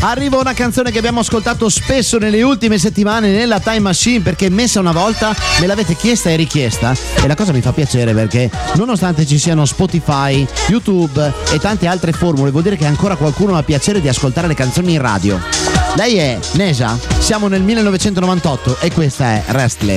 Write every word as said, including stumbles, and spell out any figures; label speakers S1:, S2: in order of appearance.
S1: Arriva una canzone che abbiamo ascoltato spesso nelle ultime settimane nella Time Machine, perché messa una volta me l'avete chiesta e richiesta, e la cosa mi fa piacere perché nonostante ci siano Spotify, YouTube e tante altre formule, vuol dire che ancora qualcuno ha piacere di ascoltare le canzoni in radio. Lei è Neja, siamo nel millenovecentonovantotto e questa è Restless.